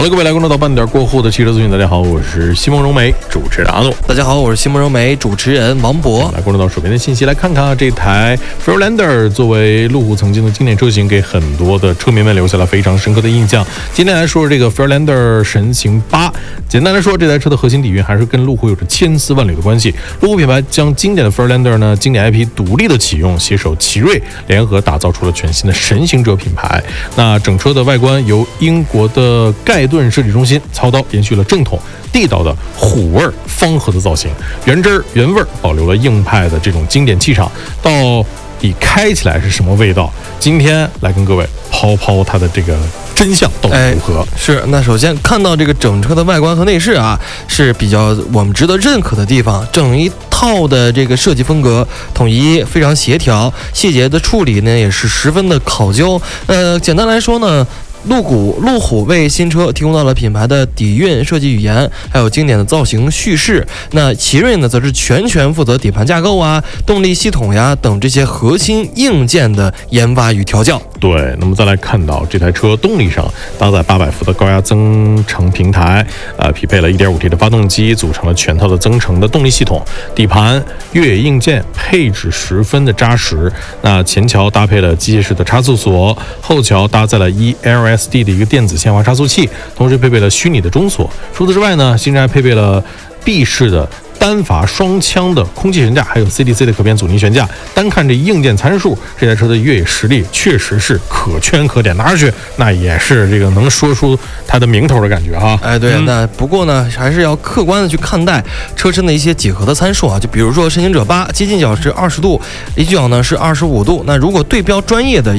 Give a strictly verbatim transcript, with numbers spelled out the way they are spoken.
好了，各位来关注到半点过后的汽车资讯，大家好，我是西蒙荣美，主持人阿诺。 大家好，我是西蒙荣美，主持人王博。 来关注到手边的信息，来看看啊，这台 Fairlander 作为路虎曾经的经典车型，给很多的车迷们留下了非常深刻的印象。今天来说这个 Fairlander 神行八，简单来说，这台车的核心底蕴还是跟路虎有着千丝万缕的关系。路虎品牌将经典的 Fairlander 呢，经典 I P 独立的启用，携手奇瑞联合打造出了全新的神行者品牌。那整车的外观由英国的盖顿设计中心操刀，延续了正统地道的虎味方盒的造型，原汁原味，保留了硬派的这种经典气场。到底开起来是什么味道？今天来跟各位抛抛它的这个真相到底如何？ 哎、是那首先看到这个整车的外观和内饰啊，是比较我们值得认可的地方。整一套的这个设计风格统一，非常协调，细节的处理呢也是十分的考究。呃，简单来说呢。路虎路虎为新车提供到了品牌的底蕴设计语言，还有经典的造型叙事。那奇瑞呢，则是全权负责底盘架构啊、动力系统呀等这些核心硬件的研发与调教。 对，那么再来看到这台车动力上搭载八百伏的高压增程平台，呃，匹配了 一点五 T 的发动机，组成了全套的增程的动力系统。底盘越野硬件配置十分的扎实。那前桥搭配了机械式的差速锁，后桥搭载了 E L S D 的一个电子限滑差速器，同时配备了虚拟的中锁。除此之外呢，新车还配备了闭式的单阀双腔的空气悬架，还有 C D C 的可变阻尼悬架。单看这硬件参数，这台车的越野实力确实是可圈可点，拿上去那也是这个能说出它的名头的感觉哈。 哎，对，嗯、那不过呢，还是要客观的去看待车身的一些几何的参数啊，就比如说神行者八接近角是二十度，离去角呢是二十五度。那如果对标专业的